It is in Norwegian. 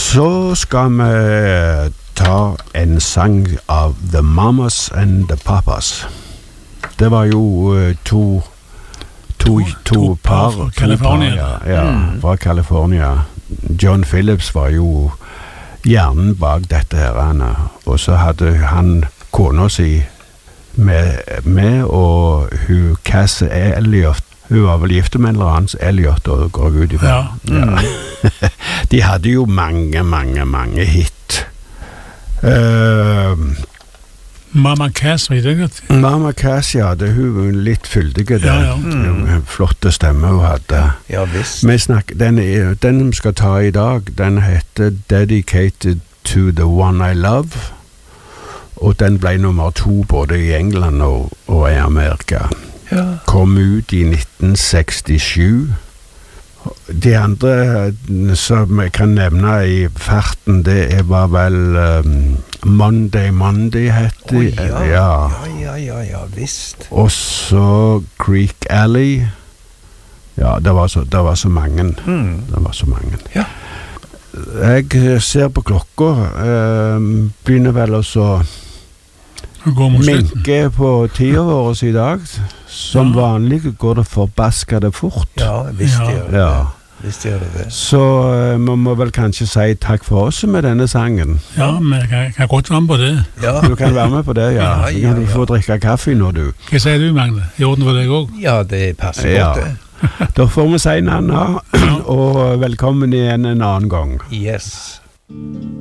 Så skal vi ta en sang av The Mamas and the Papas. Det var jo to par fra California. Fra California. John Phillips var jo hjernen bak dette her, og så hadde han kona si med og hun Cass Elliot. Hun var vel gifte med en eller annen Elliot og går ut i verden. Ja. De hadde jo mange hit. Mama Cass, vet du ikke? Mama Cass, ja, det hun litt fyldige der. Flotte stemme hun hadde. Ja, visst. Den vi skal ta i dag, den heter Dedicated to the One I Love, og den ble nummer 2 både i England og i Amerika. Ja. Kom ut i 1967. De andre som jeg kan nevne i farten, det var vel Monday hette ja, visst. Og så Creek Alley. Ja, det var så mange. Det var så mange. Ja. Jeg ser på klokka, begynner vel også minke på tida vår i dag. Som vanlig går det forbaskede fort. Ja, visst gjør det. Ja. Visst gjør det. Så man må vel kanskje si takk for oss med denne sangen. Ja, men jeg kan godt være med på det. Ja. Du kan være med på det, ja. Så kan du få drikke kaffe nå, du. Hva sier du, Magne? I orden for deg også? Ja, det passer godt, det. Da får vi si Nanna, og velkommen igjen en annen gang. Yes.